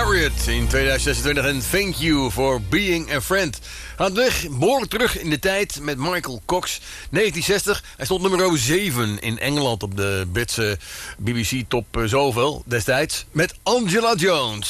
Harriet in 2026 en Thank You for Being a Friend. Aan de weg, behoorlijk terug in de tijd met Michael Cox. 1960, hij stond nummer 7 in Engeland op de Britse BBC top zoveel destijds. Met Angela Jones.